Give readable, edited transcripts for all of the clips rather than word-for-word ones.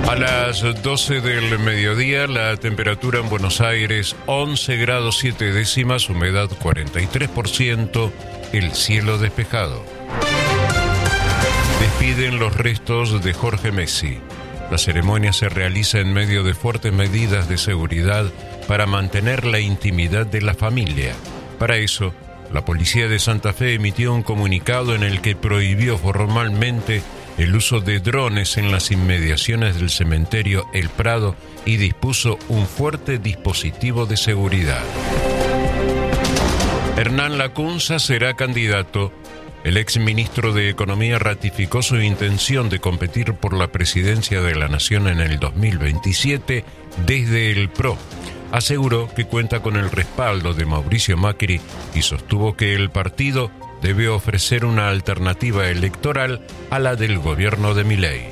A las 12 del mediodía, la temperatura en Buenos Aires 11 grados 7 décimas, humedad 43%, el cielo despejado. Despiden los restos de Jorge Messi. La ceremonia se realiza en medio de fuertes medidas de seguridad para mantener la intimidad de la familia. Para eso, la policía de Santa Fe emitió un comunicado en el que prohibió formalmente el uso de drones en las inmediaciones del cementerio El Prado y dispuso un fuerte dispositivo de seguridad. Hernán Lacunza será candidato. El exministro de Economía ratificó su intención de competir por la presidencia de la Nación en el 2027 desde el PRO. Aseguró que cuenta con el respaldo de Mauricio Macri y sostuvo que el partido debe ofrecer una alternativa electoral a la del gobierno de Milei.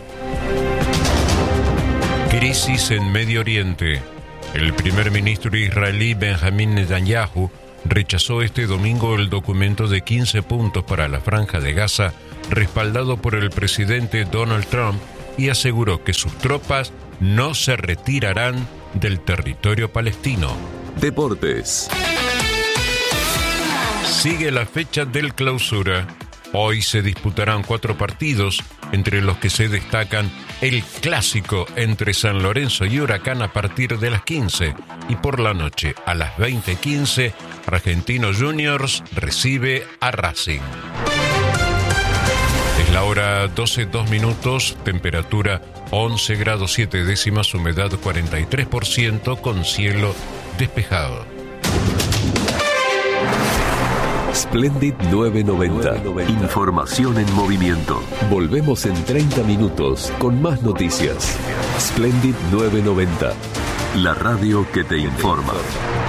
Crisis en Medio Oriente. El primer ministro israelí Benjamín Netanyahu rechazó este domingo el documento de 15 puntos para la Franja de Gaza, respaldado por el presidente Donald Trump, y aseguró que sus tropas no se retirarán del territorio palestino. Deportes. Sigue la fecha del Clausura. Hoy se disputarán 4 partidos, entre los que se destacan el clásico entre San Lorenzo y Huracán a partir de las 15, y por la noche a las 20:15, Argentinos Juniors recibe a Racing. Es la hora 12:02, temperatura 11 grados 7 décimas, humedad 43%, con cielo despejado. Splendid 990. Información en movimiento. Volvemos en 30 minutos con más noticias. Splendid 990. La radio que te informa.